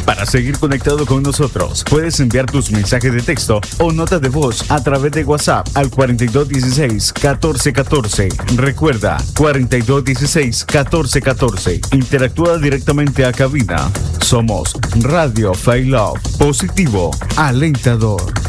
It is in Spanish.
Para seguir conectado con nosotros, puedes enviar tus mensajes de texto o notas de voz a través de WhatsApp al 4216-1414. Recuerda, 4216-1414. Interactúa directamente a cabina. Somos Radio Failove, positivo, alentador.